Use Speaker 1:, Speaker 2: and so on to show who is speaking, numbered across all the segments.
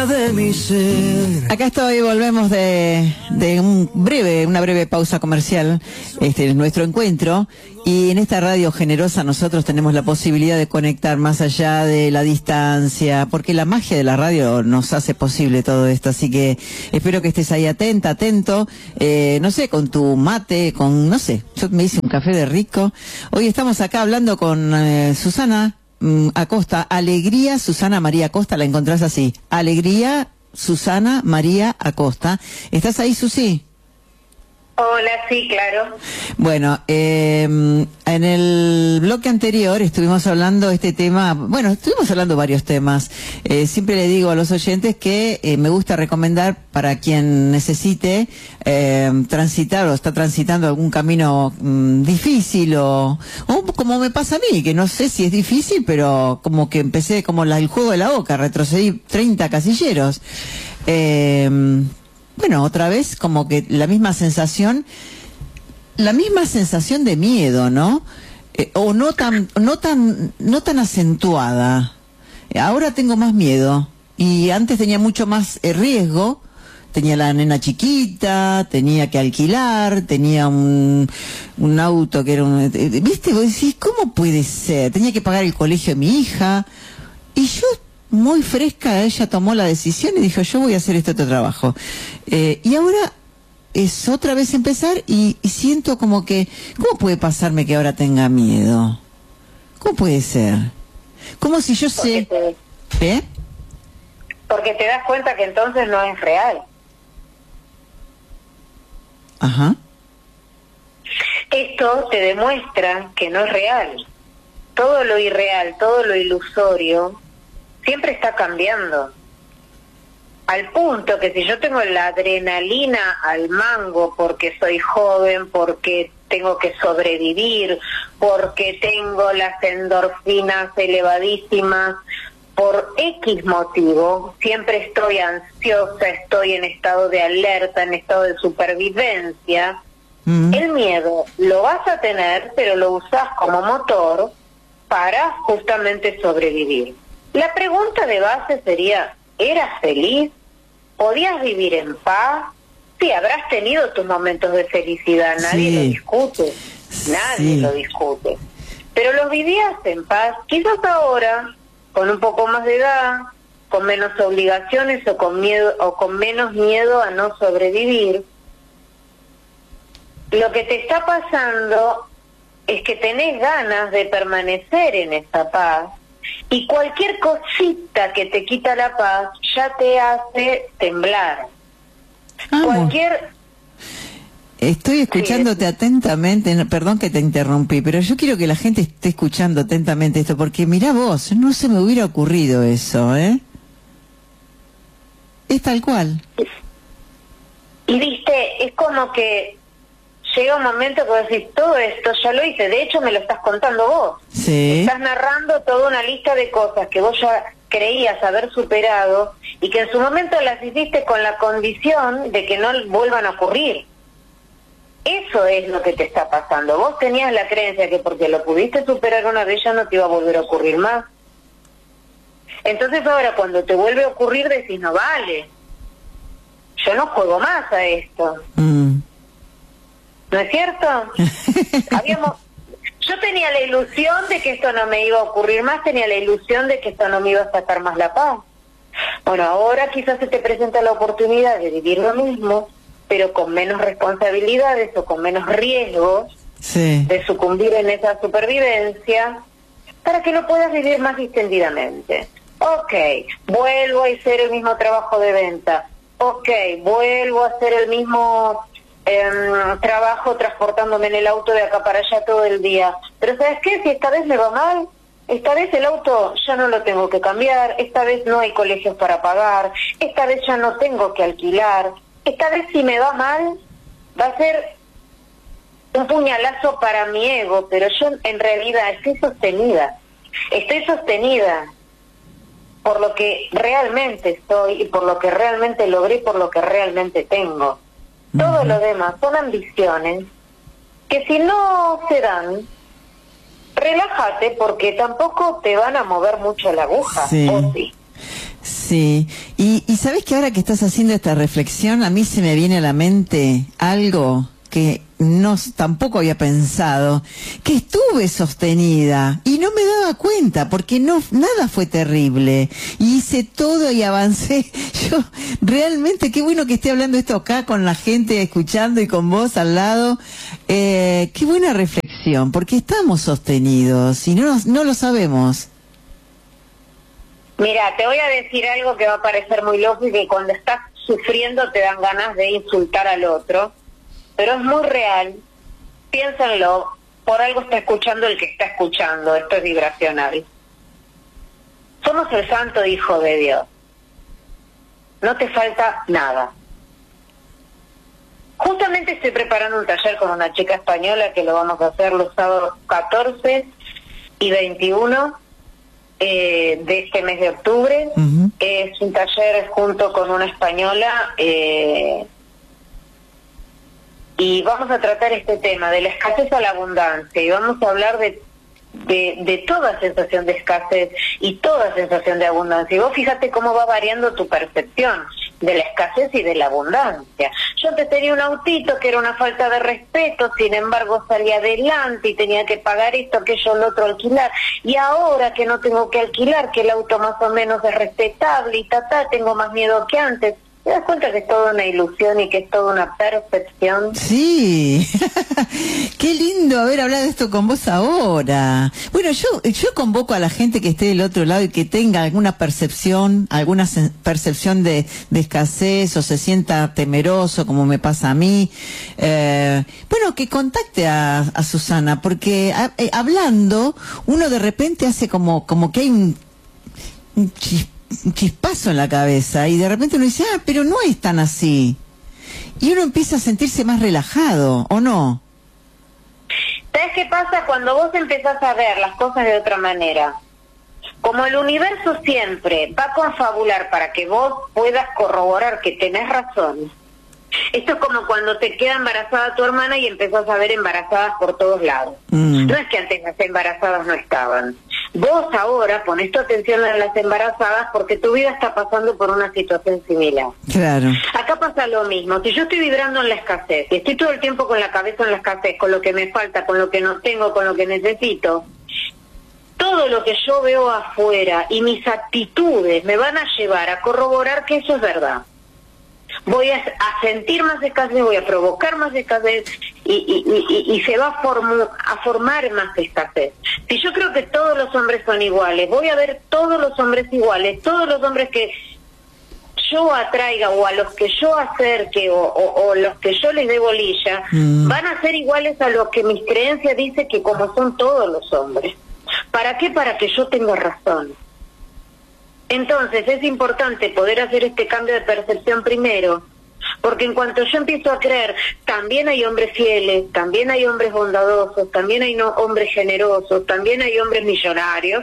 Speaker 1: de mi ser.
Speaker 2: Acá estoy, volvemos de una breve pausa comercial, nuestro encuentro, y en esta radio generosa nosotros tenemos la posibilidad de conectar más allá de la distancia, porque la magia de la radio nos hace posible todo esto, así que espero que estés ahí atento, no sé, con tu mate, no sé, yo me hice un café de rico. Hoy estamos acá hablando con Susana Acosta, Alegría Susana María Acosta, la encontrás así, Alegría Susana María Acosta. ¿Estás ahí, Susi?
Speaker 3: Hola, sí, claro.
Speaker 2: Bueno, en el bloque anterior estuvimos hablando estuvimos hablando varios temas. Siempre le digo a los oyentes que me gusta recomendar para quien necesite transitar o está transitando algún camino difícil o como me pasa a mí, que no sé si es difícil, pero como que empecé como el juego de la oca, retrocedí 30 casilleros. Bueno, otra vez como que la misma sensación de miedo, ¿no? O no tan acentuada. Ahora tengo más miedo y antes tenía mucho más riesgo. Tenía la nena chiquita, tenía que alquilar, tenía un auto que era ¿viste? Vos decís, ¿cómo puede ser? Tenía que pagar el colegio de mi hija y yo, muy fresca, ella tomó la decisión y dijo, yo voy a hacer este otro trabajo. Y ahora es otra vez empezar y siento como que, ¿cómo puede pasarme que ahora tenga miedo? ¿Cómo puede ser? Como si yo sé...
Speaker 3: Porque te das cuenta que entonces no es real.
Speaker 2: Ajá.
Speaker 3: Esto te demuestra que no es real. Todo lo irreal, todo lo ilusorio, siempre está cambiando. Al punto que si yo tengo la adrenalina al mango porque soy joven, porque tengo que sobrevivir, porque tengo las endorfinas elevadísimas, por X motivo, siempre estoy ansiosa, estoy en estado de alerta, en estado de supervivencia. El miedo lo vas a tener, pero lo usas como motor para justamente sobrevivir. La pregunta de base sería, ¿eras feliz? ¿Podías vivir en paz? Sí, habrás tenido tus momentos de felicidad, nadie lo discute, nadie lo discute. Pero los vivías en paz, quizás ahora, con un poco más de edad, con menos obligaciones o con miedo o con menos miedo a no sobrevivir. Lo que te está pasando es que tenés ganas de permanecer en esa paz. Y cualquier cosita que te quita la paz ya te hace temblar.
Speaker 2: Estoy escuchándote atentamente, perdón que te interrumpí, pero yo quiero que la gente esté escuchando atentamente esto, porque mirá vos, no se me hubiera ocurrido eso, ¿eh? Es tal cual.
Speaker 3: Y viste, es como que llega un momento que vos decís, todo esto ya lo hice, de hecho me lo estás contando vos.
Speaker 2: Sí.
Speaker 3: Estás narrando toda una lista de cosas que vos ya creías haber superado y que en su momento las hiciste con la condición de que no vuelvan a ocurrir. Eso es lo que te está pasando. Vos tenías la creencia que porque lo pudiste superar una vez ya no te iba a volver a ocurrir más. Entonces ahora cuando te vuelve a ocurrir decís, no vale, yo no juego más a esto. ¿No es cierto? Yo tenía la ilusión de que esto no me iba a ocurrir más, tenía la ilusión de que esto no me iba a sacar más la paz. Bueno, ahora quizás se te presenta la oportunidad de vivir lo mismo, pero con menos responsabilidades o con menos riesgos de sucumbir en esa supervivencia, para que lo puedas vivir más distendidamente. Ok, vuelvo a hacer el mismo trabajo de venta. Ok, vuelvo a hacer el mismo trabajo transportándome en el auto de acá para allá todo el día. Pero ¿sabes qué? Si esta vez me va mal, esta vez el auto ya no lo tengo que cambiar, esta vez no hay colegios para pagar, esta vez ya no tengo que alquilar, esta vez si me va mal va a ser un puñalazo para mi ego, pero yo en realidad estoy sostenida por lo que realmente soy y por lo que realmente logré y por lo que realmente tengo. Todo lo demás son ambiciones que si no se dan, relájate porque tampoco te van a mover mucho la aguja.
Speaker 2: Sí.
Speaker 3: ¿O sí?
Speaker 2: Sí, y sabes que ahora que estás haciendo esta reflexión, a mí se me viene a la mente algo que tampoco había pensado, que estuve sostenida y no me daba cuenta porque nada fue terrible y hice todo y avancé. Yo realmente, qué bueno que esté hablando esto acá con la gente escuchando y con vos al lado. Qué buena reflexión, porque estamos sostenidos y no lo sabemos.
Speaker 3: Mira, te voy a decir algo que va a parecer muy loco y que cuando estás sufriendo te dan ganas de insultar al otro, pero es muy real. Piénsenlo, por algo está escuchando el que está escuchando, esto es vibracional. Somos el santo hijo de Dios. No te falta nada. Justamente estoy preparando un taller con una chica española que lo vamos a hacer los sábados 14 y 21 de este mes de octubre. Es un taller junto con una española y vamos a tratar este tema de la escasez a la abundancia y vamos a hablar de toda sensación de escasez y toda sensación de abundancia. Y vos fíjate cómo va variando tu percepción de la escasez y de la abundancia. Yo antes tenía un autito que era una falta de respeto, sin embargo salía adelante y tenía que pagar esto, aquello, lo otro, alquilar. Y ahora que no tengo que alquilar, que el auto más o menos es respetable y tengo más miedo que antes. ¿Te das cuenta que es toda una ilusión y que es toda una percepción?
Speaker 2: Sí, qué lindo haber hablado esto con vos ahora. Bueno, yo convoco a la gente que esté del otro lado y que tenga alguna percepción de escasez o se sienta temeroso, como me pasa a mí. Bueno, que contacte a Susana, porque hablando, uno de repente hace como que hay un chispazo en la cabeza y de repente uno dice, pero no es tan así. Y uno empieza a sentirse más relajado, ¿o no?
Speaker 3: ¿Sabes qué pasa cuando vos empezás a ver las cosas de otra manera? Como el universo siempre va a confabular para que vos puedas corroborar que tenés razón. Esto es como cuando te queda embarazada tu hermana y empezás a ver embarazadas por todos lados. No es que antes las embarazadas no estaban. Vos ahora ponés tu atención en las embarazadas porque tu vida está pasando por una situación similar.
Speaker 2: Claro.
Speaker 3: Acá pasa lo mismo. Si yo estoy vibrando en la escasez y estoy todo el tiempo con la cabeza en la escasez, con lo que me falta, con lo que no tengo, con lo que necesito, todo lo que yo veo afuera y mis actitudes me van a llevar a corroborar que eso es verdad. Voy a sentir más escasez, voy a provocar más escasez y se va a formar más escasez. Si yo creo que todos los hombres son iguales, voy a ver todos los hombres iguales, todos los hombres que yo atraiga o a los que yo acerque o los que yo les dé bolilla, van a ser iguales a lo que mis creencias dicen que como son todos los hombres. ¿Para qué? Para que yo tenga razón. Entonces es importante poder hacer este cambio de percepción primero, porque en cuanto yo empiezo a creer, también hay hombres fieles, también hay hombres bondadosos, también hay hombres generosos, también hay hombres millonarios.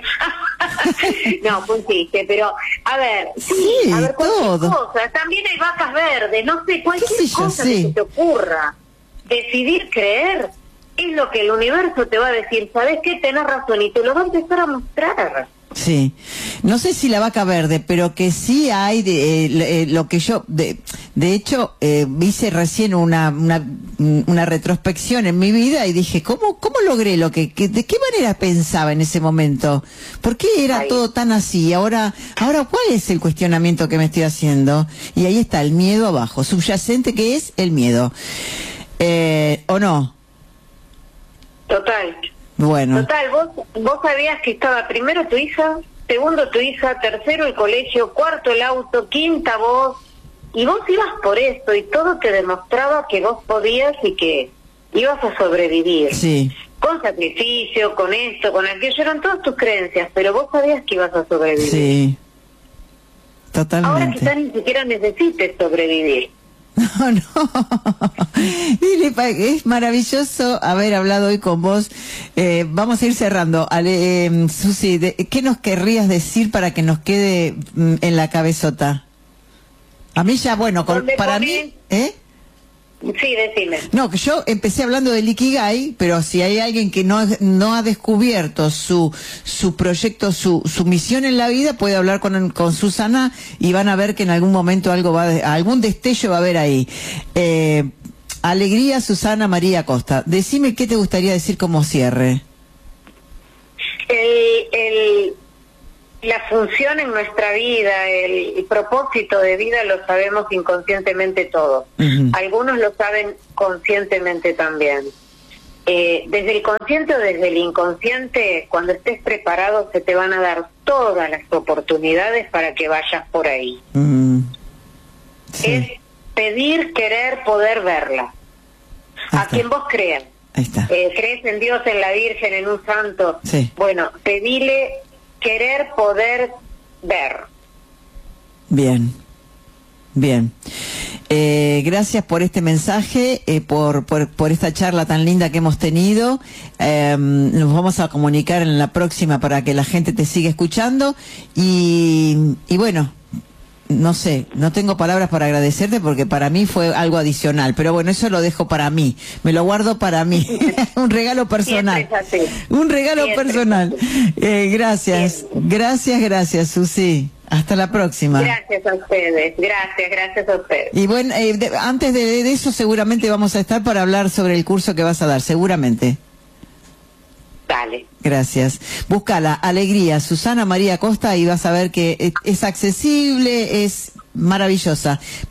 Speaker 3: No, pues sí, pero a ver,
Speaker 2: sí,
Speaker 3: a ver cualquier
Speaker 2: todo.
Speaker 3: cosa, también hay vacas verdes, no sé, cualquier cosa que se te ocurra. Decidir creer es lo que el universo te va a decir, ¿sabes qué? Tenés razón y te lo va a empezar a mostrar.
Speaker 2: Sí, no sé si la vaca verde, pero que sí hay lo que yo, de hecho, hice recién una retrospección en mi vida y dije, ¿cómo logré de qué manera pensaba en ese momento? ¿Por qué era todo tan así? Ahora, ¿cuál es el cuestionamiento que me estoy haciendo? Y ahí está el miedo abajo, subyacente que es el miedo, ¿o no?
Speaker 3: Total.
Speaker 2: Bueno.
Speaker 3: Total, vos sabías que estaba primero tu hija, segundo tu hija, tercero el colegio, cuarto el auto, quinta vos, y vos ibas por esto y todo te demostraba que vos podías y que ibas a sobrevivir.
Speaker 2: Sí.
Speaker 3: Con sacrificio, con esto, con aquello, eran todas tus creencias, pero vos sabías que ibas a sobrevivir.
Speaker 2: Sí. Totalmente.
Speaker 3: Ahora quizás ni siquiera necesites sobrevivir.
Speaker 2: No. Dile, es maravilloso haber hablado hoy con vos. Vamos a ir cerrando. Susi, ¿qué nos querrías decir para que nos quede en la cabezota? A mí ya, bueno, para mí...
Speaker 3: Sí, decime.
Speaker 2: No, que yo empecé hablando del Ikigai, pero si hay alguien que no ha descubierto su proyecto, su misión en la vida, puede hablar con Susana y van a ver que en algún momento algún destello va a haber ahí. Alegría, Susana María Costa. Decime qué te gustaría decir como cierre.
Speaker 3: La función en nuestra vida, el propósito de vida lo sabemos inconscientemente todos. Algunos lo saben conscientemente también. Desde el consciente o desde el inconsciente, cuando estés preparado se te van a dar todas las oportunidades para que vayas por ahí.
Speaker 2: Sí.
Speaker 3: Es pedir, querer, poder verla. A quien vos creas.
Speaker 2: Ahí está.
Speaker 3: ¿Crees en Dios, en la Virgen, en un santo?
Speaker 2: Sí.
Speaker 3: Bueno, pedile, querer, poder ver.
Speaker 2: Bien, bien. Gracias por este mensaje, por esta charla tan linda que hemos tenido. Nos vamos a comunicar en la próxima para que la gente te siga escuchando. Y bueno, no sé, no tengo palabras para agradecerte porque para mí fue algo adicional, pero bueno, eso lo dejo para mí, me lo guardo para mí, un regalo personal, un regalo personal. Gracias, gracias, Susi, hasta la próxima.
Speaker 3: Gracias a ustedes, gracias a ustedes.
Speaker 2: Y bueno, antes de eso seguramente vamos a estar para hablar sobre el curso que vas a dar, seguramente.
Speaker 3: Dale.
Speaker 2: Gracias. Búscala, Alegría, Susana María Costa, y vas a ver que es accesible, es maravillosa.